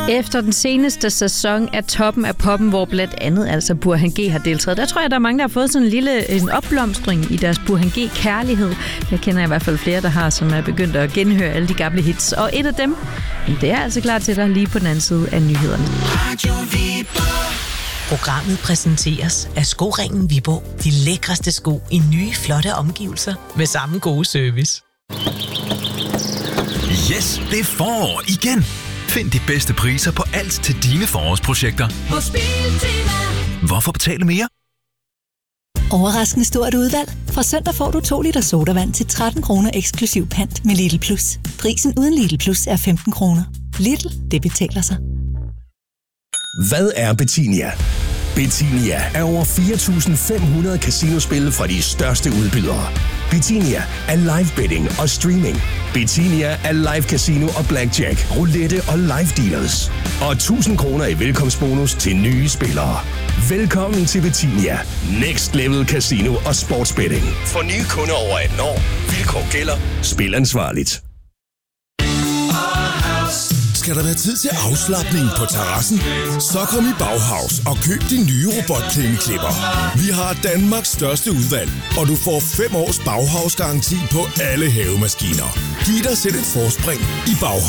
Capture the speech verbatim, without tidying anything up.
Efter den seneste sæson af Toppen af Poppen, hvor blandt andet altså Burhan G har deltaget, der tror jeg, der er mange, der har fået sådan en lille en opblomstring i deres Burhan G-kærlighed. Jeg kender i hvert fald flere, der har, som er begyndt at genhøre alle de gamle hits. Og et af dem, det er altså klar til dig lige på den anden side af nyhederne. Programmet præsenteres af Skoringen Viborg. De lækreste sko i nye, flotte omgivelser med samme gode service. Yes, det er forår igen! Find de bedste priser på alt til dine forårsprojekter. Hos Biltema. Hvorfor betale mere? Overraskende stort udvalg. Fra søndag får du to liter sodavand til tretten kroner eksklusiv pant med Lidl Plus. Prisen uden Lidl Plus er femten kroner. Lidl, det betaler sig. Hvad er Betinia? Betinia er over fire tusind fem hundrede casinospil fra de største udbydere. Betinia er live betting og streaming. Betinia er live casino og blackjack, roulette og live dealers. Og tusind kroner i velkomstbonus til nye spillere. Velkommen til Betinia. Next level casino og sportsbetting. For nye kunder over atten år. Vilkår gælder. Spil ansvarligt. Skal der være tid til afslapning på terrassen? Så kom i Bauhaus og køb din nye robotplæneklipper. Vi har Danmarks største udvalg, og du får fem års Bauhaus-garanti på alle havemaskiner. Giv dig selv et forspring i Bauhaus.